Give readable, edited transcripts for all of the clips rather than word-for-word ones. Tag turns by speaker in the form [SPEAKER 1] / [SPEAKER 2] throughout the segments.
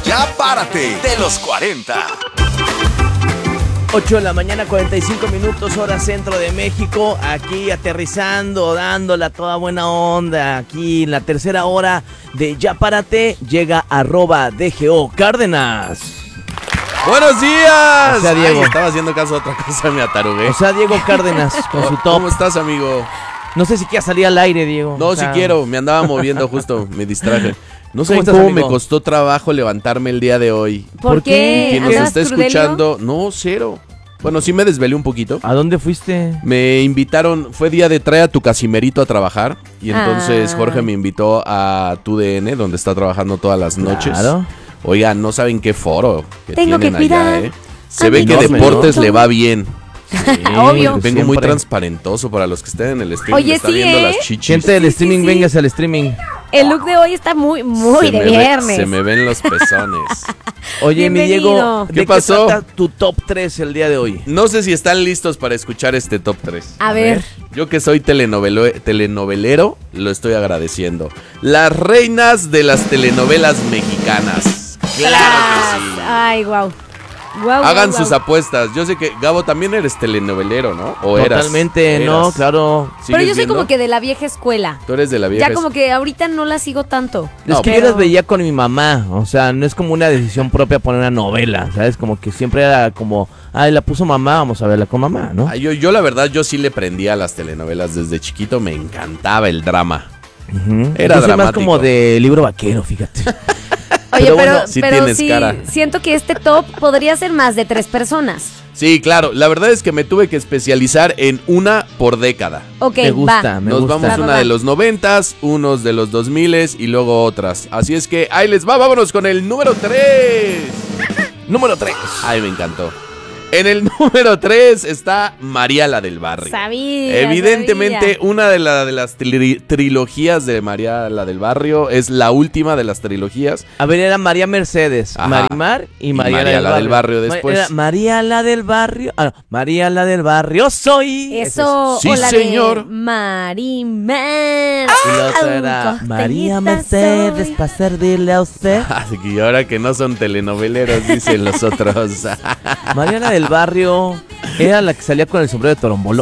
[SPEAKER 1] Ya párate de los 40.
[SPEAKER 2] 8 de la mañana, 45 minutos, hora centro de México. Aquí aterrizando, dándola toda buena onda. Aquí en la tercera hora de Ya Párate llega @DGO Cárdenas.
[SPEAKER 3] ¡Buenos días!
[SPEAKER 2] O sea, Diego.
[SPEAKER 3] Ay, estaba haciendo caso a otra cosa, me atarugué.
[SPEAKER 2] O sea, Diego Cárdenas con su top.
[SPEAKER 3] ¿Cómo estás, amigo?
[SPEAKER 2] No sé si quieres salir al aire, Diego.
[SPEAKER 3] No,
[SPEAKER 2] O sea,
[SPEAKER 3] si quiero, me andaba moviendo justo, me distraje. No sé
[SPEAKER 2] ¿Cómo estás,
[SPEAKER 3] cómo
[SPEAKER 2] amigo?
[SPEAKER 3] me costó trabajo levantarme el día de hoy.
[SPEAKER 4] ¿Por qué?
[SPEAKER 3] Quien nos
[SPEAKER 4] ¿Andabas
[SPEAKER 3] está
[SPEAKER 4] crudelio?
[SPEAKER 3] escuchando, no, cero. Bueno, sí me desvelé un poquito.
[SPEAKER 2] ¿A dónde fuiste?
[SPEAKER 3] Me invitaron, fue día de trae a tu Casimerito a trabajar. Y entonces
[SPEAKER 4] Ah.
[SPEAKER 3] Jorge me invitó a TUDN, donde está trabajando todas las noches.
[SPEAKER 2] Claro.
[SPEAKER 3] Oigan, no saben qué foro que
[SPEAKER 4] Tengo
[SPEAKER 3] tienen
[SPEAKER 4] que cuidar
[SPEAKER 3] allá, Se
[SPEAKER 4] a
[SPEAKER 3] ve
[SPEAKER 4] mi
[SPEAKER 3] que
[SPEAKER 2] enorme,
[SPEAKER 3] deportes
[SPEAKER 4] ¿no?
[SPEAKER 3] le va bien.
[SPEAKER 2] Sí,
[SPEAKER 4] Obvio.
[SPEAKER 2] pues
[SPEAKER 3] Vengo muy
[SPEAKER 2] siempre.
[SPEAKER 3] transparentoso para los que estén en el stream.
[SPEAKER 4] Oye,
[SPEAKER 3] me está
[SPEAKER 4] sí,
[SPEAKER 3] viendo
[SPEAKER 4] ¿eh?
[SPEAKER 3] las chichis.
[SPEAKER 2] Gente del
[SPEAKER 4] Sí,
[SPEAKER 2] streaming,
[SPEAKER 4] sí.
[SPEAKER 2] véngase al streaming.
[SPEAKER 4] El look de hoy está muy
[SPEAKER 3] Se
[SPEAKER 4] de
[SPEAKER 3] me ve-
[SPEAKER 4] viernes.
[SPEAKER 3] se me ven los pezones.
[SPEAKER 2] Oye, mi
[SPEAKER 4] Bienvenido.
[SPEAKER 2] Diego, ¿de
[SPEAKER 3] ¿Qué pasó?
[SPEAKER 2] trata tu top 3 el día de hoy?
[SPEAKER 3] No sé si están listos para escuchar este top 3.
[SPEAKER 4] A ver.
[SPEAKER 3] Yo que soy telenovelero, lo estoy agradeciendo. Las reinas de las telenovelas mexicanas. Claro que sí.
[SPEAKER 4] Ay, wow. Wow,
[SPEAKER 3] Hagan
[SPEAKER 4] wow,
[SPEAKER 3] sus
[SPEAKER 4] wow.
[SPEAKER 3] apuestas. Yo sé que, Gabo, también eres telenovelero, ¿no? ¿O eras?
[SPEAKER 2] Totalmente, no,
[SPEAKER 3] Eras.
[SPEAKER 2] claro.
[SPEAKER 4] Pero
[SPEAKER 3] ¿Sigues
[SPEAKER 4] yo soy como
[SPEAKER 3] viendo?
[SPEAKER 4] que de la vieja escuela.
[SPEAKER 3] Tú eres de la vieja.
[SPEAKER 4] Ya como que ahorita no la sigo tanto.
[SPEAKER 2] Es
[SPEAKER 3] No,
[SPEAKER 2] que
[SPEAKER 4] pero-
[SPEAKER 2] yo las veía con mi mamá, o sea, no es como una decisión propia poner una novela, ¿sabes? Como que siempre era como, ay, la puso mamá, vamos a verla con mamá, ¿no?
[SPEAKER 3] Ah, yo la verdad, yo sí le prendía a las telenovelas desde chiquito. Me encantaba el drama.
[SPEAKER 2] Ujú.
[SPEAKER 3] Era
[SPEAKER 2] Yo soy más
[SPEAKER 3] dramático.
[SPEAKER 2] como de libro vaquero, fíjate.
[SPEAKER 4] Oye,
[SPEAKER 2] Pero
[SPEAKER 4] pero,
[SPEAKER 2] bueno,
[SPEAKER 3] sí
[SPEAKER 4] pero
[SPEAKER 3] tienes
[SPEAKER 4] sí,
[SPEAKER 3] cara.
[SPEAKER 4] siento que este top podría ser más de 3 personas.
[SPEAKER 3] Sí, claro. La verdad es que me tuve que especializar en una por década.
[SPEAKER 4] Ok,
[SPEAKER 2] Me gusta,
[SPEAKER 4] va.
[SPEAKER 2] me
[SPEAKER 3] Nos
[SPEAKER 2] gusta.
[SPEAKER 3] vamos
[SPEAKER 4] Va,
[SPEAKER 3] una
[SPEAKER 4] va.
[SPEAKER 3] de los 90s, unos de los 2000s y luego otras. Así es que ahí les va, vámonos con el número 3.
[SPEAKER 2] Número 3.
[SPEAKER 3] Ay, me encantó. En el número 3 está María la del Barrio.
[SPEAKER 4] Sabía.
[SPEAKER 3] Evidentemente,
[SPEAKER 4] sabía.
[SPEAKER 3] una de las trilogías de María la del Barrio es la última de las trilogías.
[SPEAKER 2] A ver, era María Mercedes,
[SPEAKER 3] Ajá.
[SPEAKER 2] Marimar y María,
[SPEAKER 3] María la del Barrio después.
[SPEAKER 2] Era María la del Barrio. Ah, no, María la del Barrio soy.
[SPEAKER 4] Eso,
[SPEAKER 3] Sí,
[SPEAKER 4] o la
[SPEAKER 3] señor.
[SPEAKER 4] de Marimar.
[SPEAKER 2] Y la otra era María Mercedes, para servirle a usted.
[SPEAKER 3] Así que ahora que no son telenoveleros, dicen los otros.
[SPEAKER 2] María la del Barrio era la que salía con el sombrero de torombolo.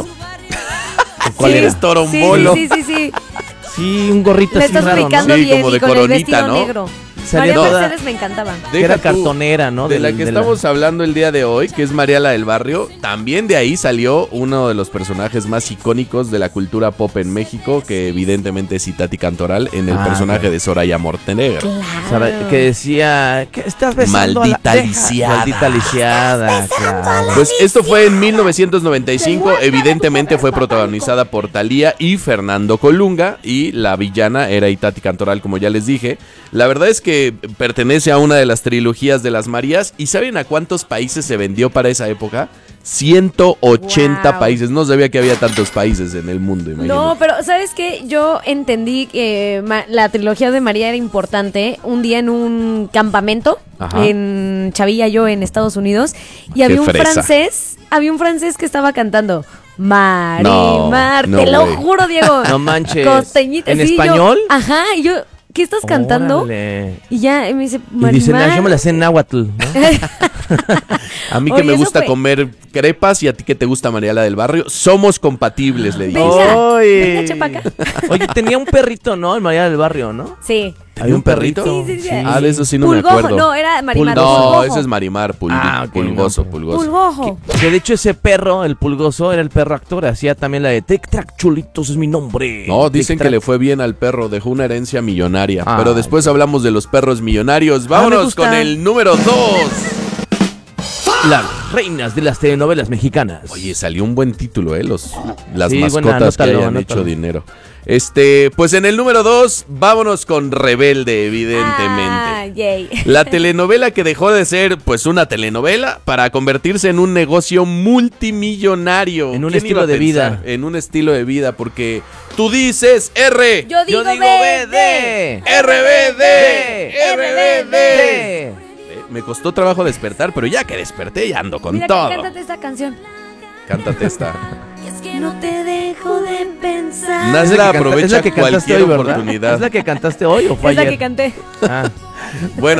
[SPEAKER 3] ¿Cuál
[SPEAKER 4] Sí,
[SPEAKER 3] eres torombolo?
[SPEAKER 4] Sí, sí, sí, sí.
[SPEAKER 2] Sí, un gorrito
[SPEAKER 4] Le
[SPEAKER 2] así
[SPEAKER 4] estás
[SPEAKER 2] raro, ¿no?
[SPEAKER 4] ubicando
[SPEAKER 3] Sí,
[SPEAKER 4] bien
[SPEAKER 3] como
[SPEAKER 4] y
[SPEAKER 3] de
[SPEAKER 4] con
[SPEAKER 3] coronita,
[SPEAKER 4] el vestido
[SPEAKER 3] ¿no?
[SPEAKER 4] negro.
[SPEAKER 2] Salía
[SPEAKER 4] María
[SPEAKER 2] toda-
[SPEAKER 4] Mercedes me encantaba.
[SPEAKER 2] Que era
[SPEAKER 3] Deja tú,
[SPEAKER 2] cartonera, ¿no?
[SPEAKER 3] De la que estamos hablando el día de hoy, que es María la del Barrio, también de ahí salió uno de los personajes más icónicos de la cultura pop en México, que evidentemente es Itati Cantoral, en el
[SPEAKER 2] Ah,
[SPEAKER 3] personaje
[SPEAKER 2] claro.
[SPEAKER 3] de Soraya Mortenegro.
[SPEAKER 2] Sara- que decía, ¿qué estás besando?
[SPEAKER 3] Maldita
[SPEAKER 2] a la... Deja-
[SPEAKER 3] lisiada.
[SPEAKER 2] Maldita lisiada, claro.
[SPEAKER 3] Pues esto fue en 1995, evidentemente fue protagonizada por Thalía y Fernando Colunga, y la villana era Itati Cantoral, como ya les dije. La verdad es que pertenece a una de las trilogías de las Marías, ¿y saben a cuántos países se vendió para esa época? 180
[SPEAKER 4] Wow.
[SPEAKER 3] países, no sabía que había tantos países en el mundo, imagínate.
[SPEAKER 4] No, pero ¿sabes qué? Yo entendí que la trilogía de María era importante un día en un campamento
[SPEAKER 3] Ajá.
[SPEAKER 4] en Chavilla, yo en Estados Unidos, y había
[SPEAKER 3] fresa.
[SPEAKER 4] había un francés que estaba cantando Marimar,
[SPEAKER 3] No,
[SPEAKER 4] te lo
[SPEAKER 3] güey.
[SPEAKER 4] juro, Diego.
[SPEAKER 2] No manches.
[SPEAKER 4] Costeñita,
[SPEAKER 2] ¿En
[SPEAKER 4] sí, yo-
[SPEAKER 2] español?
[SPEAKER 4] Ajá, y yo, ¿qué estás cantando?
[SPEAKER 2] Órale.
[SPEAKER 4] Y ya y me dice,
[SPEAKER 2] Y dice,
[SPEAKER 4] Marimar.
[SPEAKER 2] yo me la sé en náhuatl, ¿no?
[SPEAKER 3] A mí que
[SPEAKER 4] Oye,
[SPEAKER 3] me
[SPEAKER 4] eso
[SPEAKER 3] gusta
[SPEAKER 4] fue-
[SPEAKER 3] comer crepas y a ti que te gusta María la del Barrio, somos compatibles, le dije.
[SPEAKER 4] Venga,
[SPEAKER 2] Oye.
[SPEAKER 4] venga, chepa acá.
[SPEAKER 2] Oye, tenía un perrito, ¿no? En María del Barrio, ¿no?
[SPEAKER 4] Sí.
[SPEAKER 3] ¿Había un perrito?
[SPEAKER 4] Sí, sí, sí.
[SPEAKER 3] Ah, de eso sí no
[SPEAKER 4] Pulgojo,
[SPEAKER 3] me acuerdo.
[SPEAKER 4] no, era Marimar.
[SPEAKER 3] No,
[SPEAKER 4] Pulgojo.
[SPEAKER 3] ese es Marimar,
[SPEAKER 2] Ah, ok,
[SPEAKER 3] pulgoso,
[SPEAKER 2] no,
[SPEAKER 3] pulgoso.
[SPEAKER 4] Pulgojo.
[SPEAKER 2] Que de hecho ese perro, el pulgoso, era el perro actor. Hacía también la de Tic Trac Chulitos, es mi nombre.
[SPEAKER 3] No, dicen
[SPEAKER 2] Tic
[SPEAKER 3] que
[SPEAKER 2] Trac.
[SPEAKER 3] le fue bien al perro, dejó una herencia millonaria.
[SPEAKER 2] Ah,
[SPEAKER 3] pero después hablamos de los perros millonarios.
[SPEAKER 2] me
[SPEAKER 3] Vámonos
[SPEAKER 2] gusta.
[SPEAKER 3] con el número 2.
[SPEAKER 2] Las reinas de las telenovelas mexicanas.
[SPEAKER 3] Oye, salió un buen título, las
[SPEAKER 2] Sí, bueno,
[SPEAKER 3] mascotas que
[SPEAKER 2] anótalo,
[SPEAKER 3] hayan
[SPEAKER 2] anótalo.
[SPEAKER 3] hecho dinero. Pues en el número 2, vámonos con Rebelde, evidentemente.
[SPEAKER 4] Ah, yay.
[SPEAKER 3] La telenovela que dejó de ser, pues, una telenovela para convertirse en un negocio multimillonario.
[SPEAKER 2] En un
[SPEAKER 3] ¿Quién
[SPEAKER 2] estilo
[SPEAKER 3] iba a
[SPEAKER 2] de vida.
[SPEAKER 3] pensar? En un estilo de vida, porque tú dices R.
[SPEAKER 4] Yo digo
[SPEAKER 2] BD.
[SPEAKER 3] RBD.
[SPEAKER 2] RBD.
[SPEAKER 3] Me costó trabajo despertar, pero ya que desperté ya ando con
[SPEAKER 4] Mira,
[SPEAKER 3] todo.
[SPEAKER 4] cántate esta canción.
[SPEAKER 3] Cántate esta.
[SPEAKER 4] Es que no te dejo de pensar.
[SPEAKER 3] Nazra
[SPEAKER 2] Es la que canta-
[SPEAKER 3] aprovecha
[SPEAKER 2] es la que cantaste
[SPEAKER 3] cualquier
[SPEAKER 2] hoy, ¿verdad?
[SPEAKER 3] oportunidad.
[SPEAKER 2] ¿Es la que cantaste hoy o fue
[SPEAKER 4] Es la
[SPEAKER 2] ayer?
[SPEAKER 4] que canté.
[SPEAKER 2] Ah,
[SPEAKER 3] Bueno,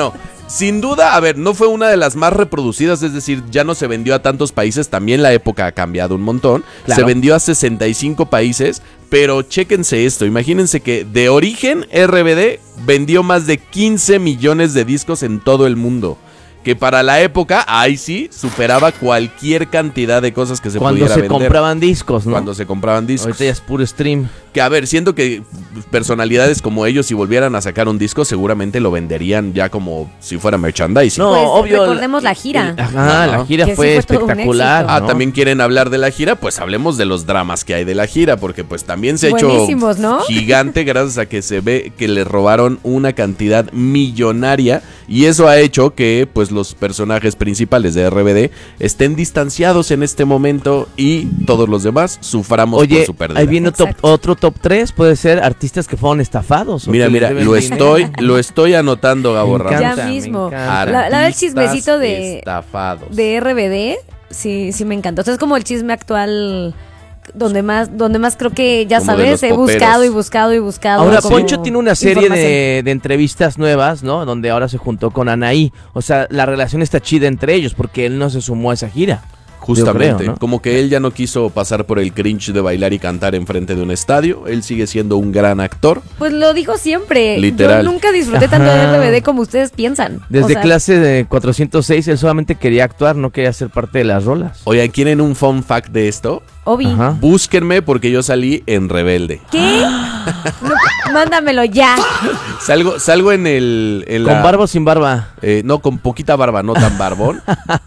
[SPEAKER 3] Sin duda, a ver, no fue una de las más reproducidas, es decir, ya no se vendió a tantos países, también la época ha cambiado un montón.
[SPEAKER 2] Claro.
[SPEAKER 3] Se vendió a 65 países, pero chéquense esto, imagínense que de origen RBD vendió más de 15 millones de discos en todo el mundo. Que para la época, ahí sí, superaba cualquier cantidad de cosas que se
[SPEAKER 2] Cuando
[SPEAKER 3] pudiera
[SPEAKER 2] se
[SPEAKER 3] vender.
[SPEAKER 2] compraban discos, ¿no?
[SPEAKER 3] Cuando se compraban discos.
[SPEAKER 2] Ahorita ya es puro stream.
[SPEAKER 3] Que a ver, siento que personalidades como ellos, si volvieran a sacar un disco, seguramente lo venderían ya como si fuera merchandising.
[SPEAKER 2] No,
[SPEAKER 4] Pues,
[SPEAKER 2] obvio.
[SPEAKER 4] recordemos la gira.
[SPEAKER 2] Ajá, la gira
[SPEAKER 4] Que sí
[SPEAKER 2] fue
[SPEAKER 4] fue todo un
[SPEAKER 2] espectacular.
[SPEAKER 4] éxito.
[SPEAKER 2] ¿no?
[SPEAKER 3] También quieren hablar de la gira, pues hablemos de los dramas que hay de la gira, porque pues también se ha hecho
[SPEAKER 4] Buenísimos, ¿no?
[SPEAKER 3] gigante gracias a que se ve que le robaron una cantidad millonaria y eso ha hecho que pues los personajes principales de RBD estén distanciados en este momento y todos los demás suframos por
[SPEAKER 2] Oye,
[SPEAKER 3] su pérdida.
[SPEAKER 2] ahí viene otro top 3, puede ser artistas que fueron estafados. o
[SPEAKER 3] Mira,
[SPEAKER 2] que les
[SPEAKER 3] mira,
[SPEAKER 2] deben
[SPEAKER 3] lo
[SPEAKER 2] dinero.
[SPEAKER 3] estoy anotando, Gabo
[SPEAKER 2] Me
[SPEAKER 3] Ramos.
[SPEAKER 2] encanta,
[SPEAKER 4] Ya
[SPEAKER 2] me
[SPEAKER 4] mismo.
[SPEAKER 2] encanta.
[SPEAKER 4] La verdad, el chismecito
[SPEAKER 3] Artistas
[SPEAKER 4] de
[SPEAKER 3] estafados.
[SPEAKER 4] RBD, sí me encantó. O sea, es como el chisme actual donde más creo que, ya
[SPEAKER 3] Como de
[SPEAKER 4] sabes,
[SPEAKER 3] los
[SPEAKER 4] he
[SPEAKER 3] poperos.
[SPEAKER 4] buscado y buscado y buscado.
[SPEAKER 2] Ahora,
[SPEAKER 4] como
[SPEAKER 2] Poncho tiene una serie
[SPEAKER 4] información.
[SPEAKER 2] de entrevistas nuevas, ¿no? Donde ahora se juntó con Anaí. O sea, la relación está chida entre ellos porque él no se sumó a esa gira.
[SPEAKER 3] Justamente,
[SPEAKER 2] Yo creo, ¿no?
[SPEAKER 3] como que él ya no quiso pasar por el cringe de bailar y cantar enfrente de un estadio, él sigue siendo un gran actor.
[SPEAKER 4] Pues lo dijo siempre.
[SPEAKER 3] Literal.
[SPEAKER 4] Yo nunca disfruté tanto de
[SPEAKER 2] Ajá.
[SPEAKER 4] RBD como ustedes piensan.
[SPEAKER 2] Desde
[SPEAKER 4] O sea,
[SPEAKER 2] clase de 406, él solamente quería actuar, no quería ser parte de las rolas.
[SPEAKER 3] Oigan, ¿quieren un fun fact de esto?
[SPEAKER 4] Obi.
[SPEAKER 2] Ajá.
[SPEAKER 3] Búsquenme porque yo salí en Rebelde.
[SPEAKER 4] ¿Qué? No, mándamelo ya.
[SPEAKER 3] Salgo en
[SPEAKER 2] ¿Con barba o sin barba?
[SPEAKER 3] No, con poquita barba, no tan barbón.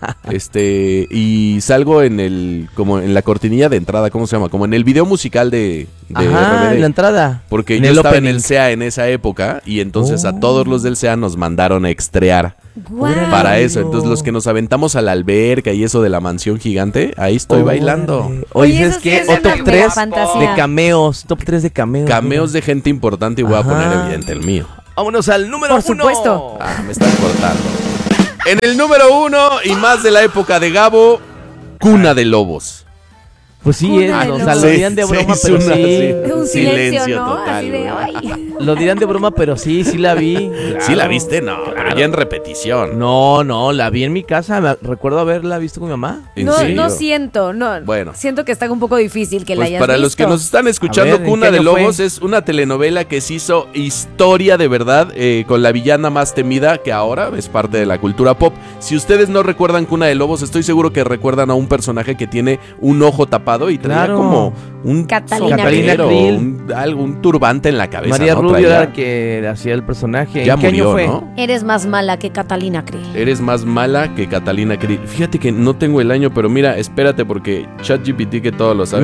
[SPEAKER 3] Y salgo como en la cortinilla de entrada, ¿cómo se llama? Como en el video musical de
[SPEAKER 2] Ajá,
[SPEAKER 3] RBD.
[SPEAKER 2] en la entrada.
[SPEAKER 3] Porque
[SPEAKER 2] En
[SPEAKER 3] yo
[SPEAKER 2] el
[SPEAKER 3] estaba en
[SPEAKER 2] opening.
[SPEAKER 3] el SEA en esa época y entonces a
[SPEAKER 2] Oh.
[SPEAKER 3] todos los del SEA nos mandaron a estrear
[SPEAKER 4] Guau.
[SPEAKER 3] para eso. Entonces los que nos aventamos a la alberca y eso de la mansión gigante, ahí estoy bailando.
[SPEAKER 2] Oye,
[SPEAKER 4] Oye,
[SPEAKER 2] ¿sabes
[SPEAKER 4] eso sí
[SPEAKER 2] qué?
[SPEAKER 4] es
[SPEAKER 2] O
[SPEAKER 4] una
[SPEAKER 2] top
[SPEAKER 4] mega
[SPEAKER 2] 3
[SPEAKER 4] fantasía.
[SPEAKER 2] de cameos. Top 3 de cameos.
[SPEAKER 3] Cameos de gente importante y voy a
[SPEAKER 2] Ajá.
[SPEAKER 3] poner evidente el mío.
[SPEAKER 2] Vámonos al número
[SPEAKER 4] Por
[SPEAKER 2] 1.
[SPEAKER 4] supuesto.
[SPEAKER 3] Me están cortando. En el número 1 y más de la época de Gabo, Cuna de Lobos.
[SPEAKER 2] Pues sí,
[SPEAKER 4] Cuna de
[SPEAKER 2] o sea,
[SPEAKER 4] lobos.
[SPEAKER 2] lo dirán de broma,
[SPEAKER 3] hizo
[SPEAKER 2] pero
[SPEAKER 3] una-
[SPEAKER 2] sí.
[SPEAKER 4] Un silencio, ¿no?
[SPEAKER 3] total,
[SPEAKER 4] Así de,
[SPEAKER 3] güey.
[SPEAKER 4] ay.
[SPEAKER 2] Lo dirán de broma, pero sí la vi.
[SPEAKER 3] ¿Sí la viste? No, pero ya en repetición.
[SPEAKER 2] No, la vi en mi casa. Recuerdo haberla visto con mi mamá.
[SPEAKER 3] ¿En
[SPEAKER 4] No,
[SPEAKER 3] serio?
[SPEAKER 4] no siento, no.
[SPEAKER 3] Bueno.
[SPEAKER 4] Siento que está un poco difícil que la
[SPEAKER 3] Pues
[SPEAKER 4] hayas
[SPEAKER 3] para
[SPEAKER 4] visto.
[SPEAKER 3] los que nos están escuchando,
[SPEAKER 2] A ver, ¿en
[SPEAKER 3] Cuna
[SPEAKER 2] qué
[SPEAKER 3] de
[SPEAKER 2] año fue?
[SPEAKER 3] Lobos es una telenovela que se hizo historia de verdad, con la villana más temida que ahora es parte de la cultura pop. Si ustedes no recuerdan Cuna de Lobos, estoy seguro que recuerdan a un personaje que tiene un ojo tapado y traía
[SPEAKER 2] Claro.
[SPEAKER 3] como un
[SPEAKER 4] Catalina
[SPEAKER 3] sombrero,
[SPEAKER 2] Krill.
[SPEAKER 3] un turbante en la cabeza.
[SPEAKER 2] María
[SPEAKER 3] ¿no?
[SPEAKER 2] Rubio
[SPEAKER 3] Traía.
[SPEAKER 2] era la que hacía el personaje.
[SPEAKER 3] Ya
[SPEAKER 2] ¿En qué
[SPEAKER 3] murió,
[SPEAKER 2] año fue?
[SPEAKER 3] ¿no?
[SPEAKER 4] Eres más mala que Catalina Krill.
[SPEAKER 3] Eres más mala que Catalina Krill. Fíjate que no tengo el año, pero mira, espérate porque ChatGPT que todo lo sabe.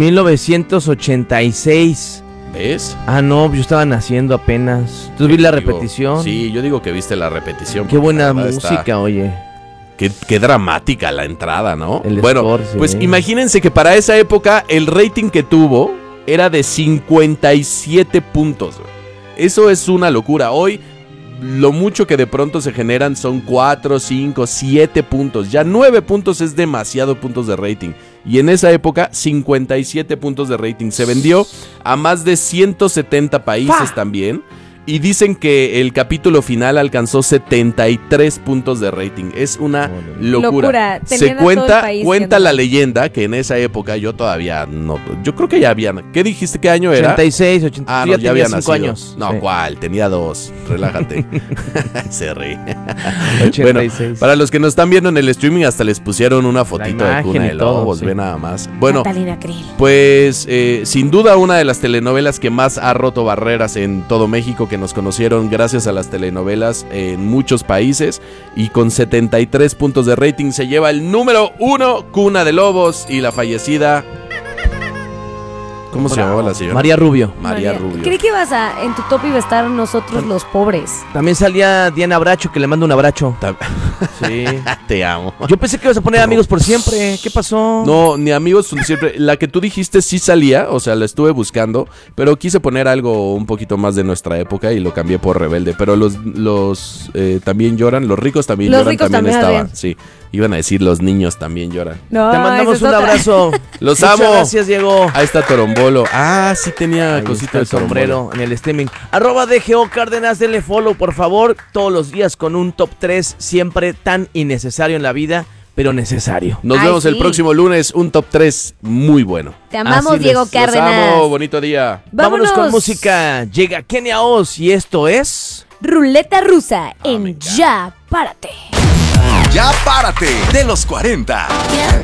[SPEAKER 2] 1986.
[SPEAKER 3] ¿Ves?
[SPEAKER 2] Ah, no, yo estaba naciendo apenas. ¿Tú vi la
[SPEAKER 3] Digo,
[SPEAKER 2] repetición?
[SPEAKER 3] Sí, yo digo que viste la repetición.
[SPEAKER 2] Qué
[SPEAKER 3] porque
[SPEAKER 2] buena
[SPEAKER 3] la verdad
[SPEAKER 2] música,
[SPEAKER 3] está-
[SPEAKER 2] oye.
[SPEAKER 3] Qué dramática la entrada, ¿no?
[SPEAKER 2] El
[SPEAKER 3] Bueno,
[SPEAKER 2] score, sí.
[SPEAKER 3] pues imagínense que para esa época el rating que tuvo era de 57 puntos. Güey. Eso es una locura. Hoy lo mucho que de pronto se generan son 4, 5, 7 puntos. Ya 9 puntos es demasiado puntos de rating. Y en esa época 57 puntos de rating. Se vendió a más de 170 países también. Y dicen que el capítulo final alcanzó 73 puntos de rating. Es una locura.
[SPEAKER 4] Locura.
[SPEAKER 3] Se
[SPEAKER 4] Tenían a todo el país
[SPEAKER 3] cuenta
[SPEAKER 4] viendo.
[SPEAKER 3] la leyenda que en esa época yo todavía no. Yo creo que ya habían. ¿Qué dijiste? ¿Qué año era?
[SPEAKER 2] 86, 86.
[SPEAKER 3] Ah,
[SPEAKER 2] Tú
[SPEAKER 3] no,
[SPEAKER 2] ya
[SPEAKER 3] ya había
[SPEAKER 2] tenías 5
[SPEAKER 3] nacido.
[SPEAKER 2] años.
[SPEAKER 3] No,
[SPEAKER 2] Sí.
[SPEAKER 3] ¿cuál? Tenía 2. Relájate. Se ríe.
[SPEAKER 2] 86.
[SPEAKER 3] Bueno, para los que nos están viendo en el streaming, hasta les pusieron una fotito de
[SPEAKER 2] imagen
[SPEAKER 3] Cuna
[SPEAKER 2] y
[SPEAKER 3] de
[SPEAKER 2] todo,
[SPEAKER 3] Lobos.
[SPEAKER 2] sí.
[SPEAKER 3] Ve nada más. Bueno,
[SPEAKER 4] Catalina Krill.
[SPEAKER 3] pues sin duda una de las telenovelas que más ha roto barreras en todo México, que nos conocieron gracias a las telenovelas en muchos países, y con 73 puntos de rating se lleva el número 1, Cuna de Lobos, y la fallecida... ¿Cómo se llamaba la señora?
[SPEAKER 2] María Rubio.
[SPEAKER 3] María Rubio.
[SPEAKER 4] Creí que en tu top iba a estar nosotros los pobres.
[SPEAKER 2] También salía Diana Bracho, que le mando un abrazo. Sí.
[SPEAKER 3] Te amo.
[SPEAKER 2] Yo pensé que ibas a poner Amigos por Siempre. ¿Qué pasó?
[SPEAKER 3] No, ni Amigos por Siempre. La que tú dijiste sí salía, o sea, la estuve buscando, pero quise poner algo un poquito más de nuestra época y lo cambié por Rebelde. Pero los también lloran, los ricos también
[SPEAKER 4] Los
[SPEAKER 3] lloran,
[SPEAKER 4] ricos
[SPEAKER 3] también
[SPEAKER 4] también,
[SPEAKER 3] estaban.
[SPEAKER 4] bien.
[SPEAKER 3] Sí, iban a decir los niños también lloran.
[SPEAKER 4] No,
[SPEAKER 2] Te mandamos
[SPEAKER 4] esa
[SPEAKER 2] un
[SPEAKER 4] es otra.
[SPEAKER 2] abrazo.
[SPEAKER 3] Los
[SPEAKER 2] Muchas
[SPEAKER 3] amo.
[SPEAKER 2] gracias, Diego.
[SPEAKER 3] Ahí está Torombolo. follow. Ah, sí tenía
[SPEAKER 2] Ahí
[SPEAKER 3] cosita
[SPEAKER 2] está
[SPEAKER 3] de
[SPEAKER 2] el sombrero en el streaming. @DGO Cárdenas, denle follow, por favor. Todos los días con un top 3, siempre tan innecesario en la vida, pero necesario.
[SPEAKER 3] Nos
[SPEAKER 4] Ay,
[SPEAKER 3] vemos el
[SPEAKER 4] sí.
[SPEAKER 3] próximo lunes, un top 3 muy bueno.
[SPEAKER 4] Te amamos,
[SPEAKER 2] Así
[SPEAKER 4] Diego
[SPEAKER 2] les-
[SPEAKER 3] Los
[SPEAKER 4] Cárdenas.
[SPEAKER 3] amo, bonito día.
[SPEAKER 2] Vámonos con música. Llega Kenia Oz y esto es...
[SPEAKER 4] Ruleta rusa
[SPEAKER 3] me
[SPEAKER 4] en
[SPEAKER 3] encanta.
[SPEAKER 4] Ya Párate.
[SPEAKER 1] Ya párate de los 40.